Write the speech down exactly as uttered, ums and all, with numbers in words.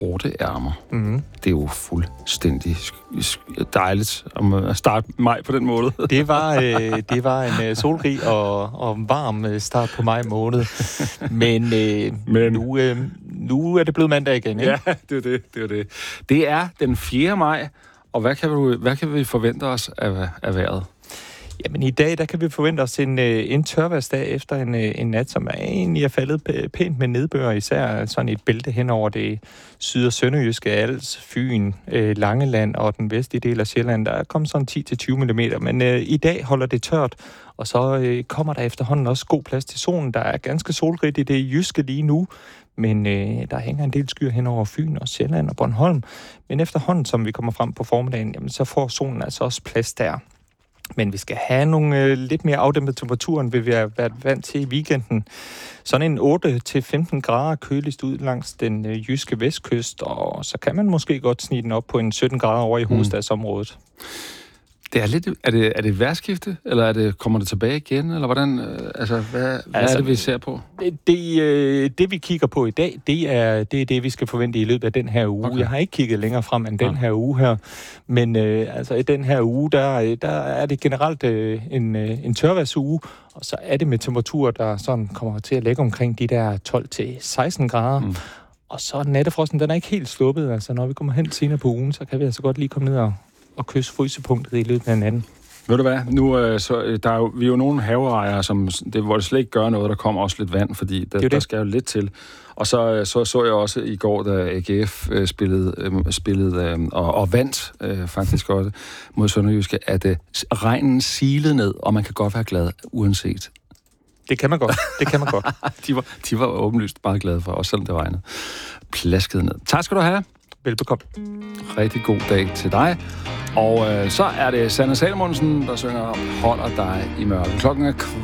otte ærmer. Mm-hmm. Det er jo fuldstændig dejligt at starte maj på den måde. Det var, øh, det var en øh, solrig og, og varm øh, start på maj måned. Men, øh, Men. Nu, øh, nu er det blevet mandag igen, ikke? Ja, det er det, det er det. Det er den fjerde maj, og hvad kan vi, hvad kan vi forvente os af, af vejret? Jamen i dag, der kan vi forvente os en, en tørværsdag efter en, en nat, som er egentlig er faldet pænt med nedbør, især sådan et bælte hen over det syd- og sønderjyske, Als, Fyn, øh, Langeland og den vestlige del af Sjælland. Der er kommet sådan ti til tyve millimeter, men øh, i dag holder det tørt, og så øh, kommer der efterhånden også god plads til solen. Der er ganske solrigt i det jyske lige nu, men øh, der hænger en del skyer hen over Fyn og Sjælland og Bornholm. Men efterhånden, som vi kommer frem på formiddagen, jamen, så får solen altså også plads der. Men vi skal have nogle øh, lidt mere afdæmpet temperaturer, end vi har været vant til i weekenden. Sådan en otte til femten grader køligst ud langs den øh, jyske vestkyst, og så kan man måske godt snige den op på en sytten grader over i hovedstadsområdet. Det er lidt, er det, er det vejrskifte, eller er det, kommer det tilbage igen, eller hvordan, altså, hvad, altså, hvad er det, vi ser på? Det, det, det, vi kigger på i dag, det er, det er det, vi skal forvente i løbet af den her uge. Okay. Jeg har ikke kigget længere frem end den her uge her, men øh, altså i den her uge, der, der er det generelt øh, en, øh, en tørvejrsuge, og så er det med temperaturer, der sådan kommer til at ligge omkring de der tolv til seksten grader. Mm. Og så nattefrosten, den er ikke helt sluppet, altså når vi kommer hen senere på ugen, så kan vi altså godt lige komme ned og og kysse frysepunktet i løbet af natten. Ved du hvad? Nu, øh, så, der er jo, vi er jo nogle haveejere, som, det, hvor det slet ikke gør noget, der kommer også lidt vand, fordi der, der skal jo lidt til. Og så, så så jeg også i går, da A G F øh, spillede, øh, spillede øh, og, og vandt øh, faktisk også mod Sønderjyske, at øh, regnen silede ned, og man kan godt være glad uanset. Det kan man godt. Det kan man godt. de, var, de var åbenlyst meget glade for, også selvom det regnede. Plaskede ned. Tak skal du have. Velbekomme. Rigtig god dag til dig. Og øh, så er det Sanne Salomonsen, der synger Holder dig i mørket. Klokken er